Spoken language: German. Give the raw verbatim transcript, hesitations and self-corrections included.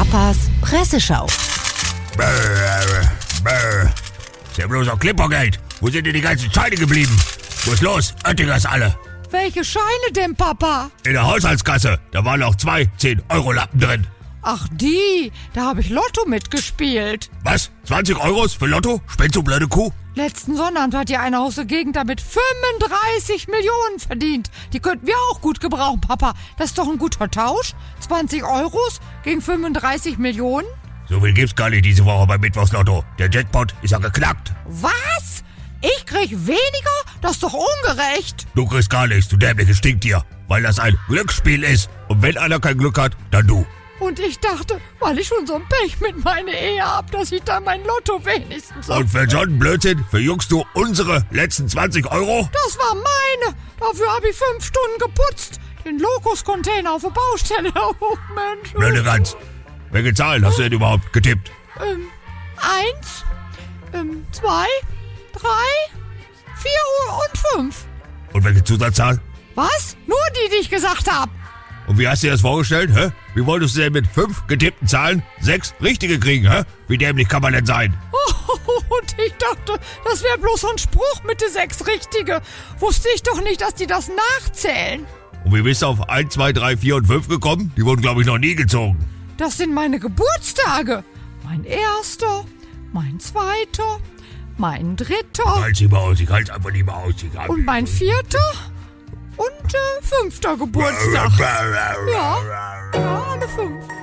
Papas Presseschau. Brr, brr. Ist ja bloß auch Klippergeld. Wo sind denn die ganzen Scheine geblieben? Wo ist los? Oettingers alle. Welche Scheine denn, Papa? In der Haushaltskasse. Da waren noch zwei zehn-Euro-Lappen drin. Ach die, da habe ich Lotto mitgespielt. Was? zwanzig Euros für Lotto? Spinnst du, blöde Kuh? Letzten Sonnabend hat hier einer aus der Gegend damit fünfunddreißig Millionen verdient. Die könnten wir auch gut gebrauchen, Papa. Das ist doch ein guter Tausch. zwanzig Euros gegen fünfunddreißig Millionen. So viel gibt's gar nicht diese Woche beim Mittwochslotto. Der Jackpot ist ja geknackt. Was? Ich krieg weniger? Das ist doch ungerecht. Du kriegst gar nichts, du dämliches Stinktier. Weil das ein Glücksspiel ist. Und wenn einer kein Glück hat, dann du. Und ich dachte, weil ich schon so ein Pech mit meiner Ehe hab, dass ich da mein Lotto wenigstens... Und für so einen Blödsinn verjüngst du unsere letzten zwanzig Euro? Das war meine. Dafür habe ich fünf Stunden geputzt. Den Lokus-Container auf der Baustelle. Oh, Mensch. Blöde Gans. Welche Zahlen hast du denn überhaupt getippt? Ähm, eins, ähm, zwei, drei, vier und fünf. Und welche Zusatzzahl? Was? Nur die, die ich gesagt habe. Und wie hast du dir das vorgestellt, hä? Wie wolltest du denn mit fünf getippten Zahlen sechs richtige kriegen, hä? Wie dämlich kann man denn sein? Oh, und ich dachte, das wäre bloß so ein Spruch mit den sechs Richtige. Wusste ich doch nicht, dass die das nachzählen. Und wie bist du auf eins, zwei, drei, vier und fünf gekommen? Die wurden, glaube ich, noch nie gezogen. Das sind meine Geburtstage. Mein erster, mein zweiter, mein dritter. Halt's lieber aus, ich halt's einfach lieber aus. Ich hab Und mein vierter und äh, fünfter Geburtstag. Ja, ja, alle fünf.